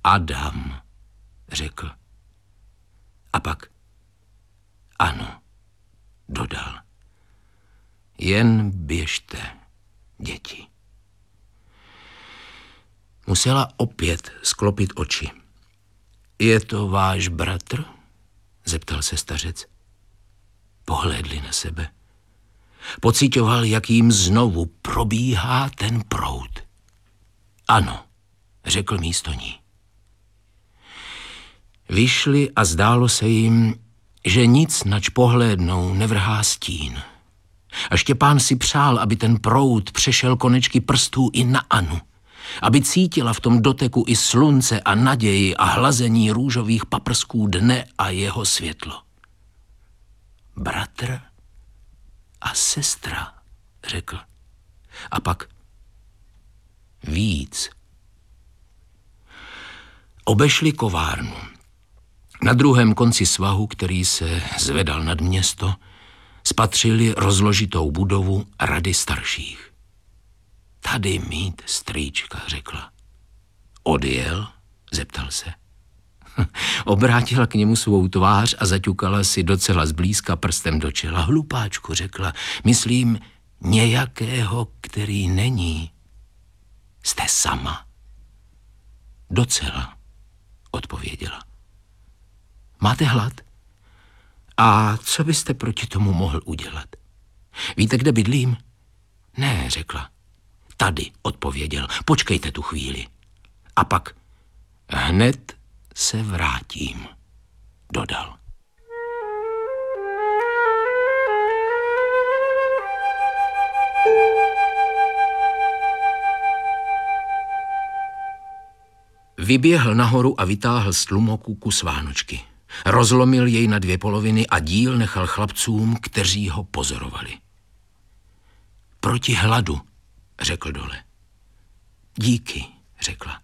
Adam, řekl. A pak ano, dodal. Jen běžte, děti. Musela opět sklopit oči. Je to váš bratr? Zeptal se stařec. Pohlédli na sebe. Pociťoval, jak jim znovu probíhá ten proud. Ano, řekl místo ní. Vyšli a zdálo se jim, že nic, nač pohlédnou, nevrhá stín. A Štěpán si přál, aby ten proud přešel konečky prstů i na Anu, aby cítila v tom doteku i slunce a naději a hlazení růžových paprsků dne a jeho světlo. Bratr a sestra, řekl. A pak víc. Obešli kovárnu. Na druhém konci svahu, který se zvedal nad město, spatřili rozložitou budovu Rady starších. Tady mít strýčka, řekla. Odjel? Zeptal se. Obrátila k němu svou tvář a zaťukala si docela zblízka prstem do čela. Hlupáčku, řekla, myslím nějakého, který není. Jste sama? Docela, odpověděla. Máte hlad? A co byste proti tomu mohl udělat? Víte, kde bydlím? Ne, řekla. Tady, odpověděl. Počkejte tu chvíli. A pak hned se vrátím, dodal. Vyběhl nahoru a vytáhl z tlumoku kus vánočky. Rozlomil jej na 2 poloviny a díl nechal chlapcům, kteří ho pozorovali. Proti hladu, řekl dole. Díky, řekla.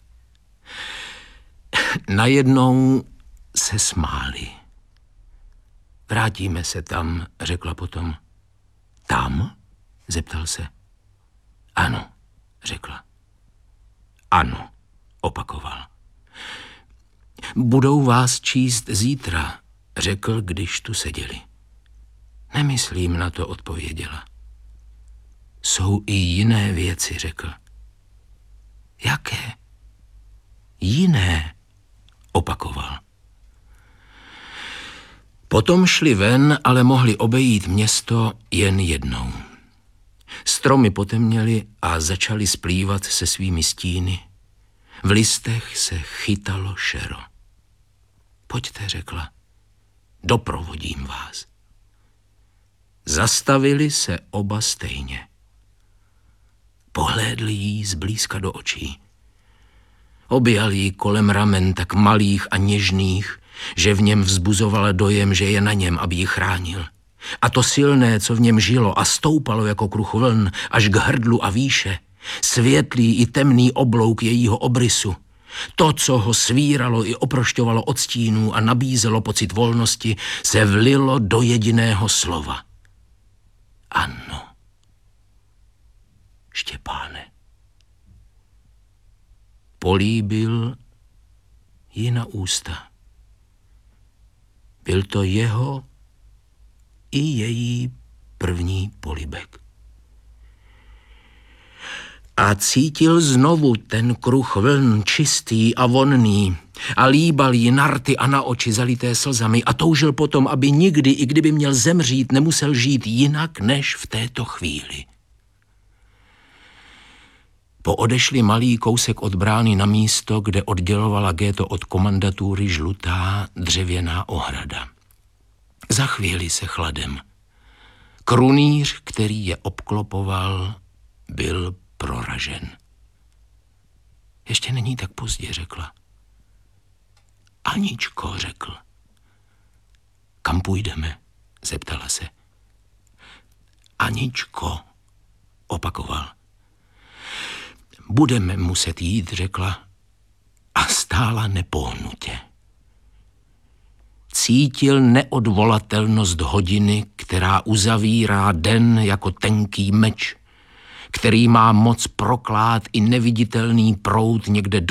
Najednou se smáli. Vrátíme se tam, řekla potom. Tam? Zeptal se. Ano, řekla. Ano, opakoval. Budou vás číst zítra, řekl, když tu seděli. Nemyslím na to, odpověděla. Jsou i jiné věci, řekl. Jaké? Jiné, opakoval. Potom šli ven, ale mohli obejít město jen jednou. Stromy potemněly a začaly splývat se svými stíny. V listech se chytalo šero. Pojďte, řekla, doprovodím vás. Zastavili se oba stejně. Pohlédli jí zblízka do očí. Objal jí kolem ramen tak malých a něžných, že v něm vzbuzovala dojem, že je na něm, aby ji chránil. A to silné, co v něm žilo a stoupalo jako kruh vln až k hrdlu a výše, světlý i temný oblouk jejího obrysu, to, co ho svíralo i oprošťovalo od stínů a nabízelo pocit volnosti, se vlilo do jediného slova. Ano. Štěpáne. Políbil ji na ústa. Byl to jeho i její první polibek. A cítil znovu ten kruh vln čistý a vonný a líbal jí na rty a na oči zalité slzami a toužil potom, aby nikdy, i kdyby měl zemřít, nemusel žít jinak než v této chvíli. Poodešli malý kousek od brány na místo, kde oddělovala ghetto od komandatury žlutá dřevěná ohrada. Zachvěli se chladem. Krunýř, který je obklopoval, byl proražen. Ještě není tak pozdě, řekla. Aničko, řekl. Kam půjdeme? Zeptala se. Aničko, opakoval. Budeme muset jít, řekla, a stála nepohnutě. Cítil neodvolatelnost hodiny, která uzavírá den jako tenký meč, který má moc proklát i neviditelný proud někde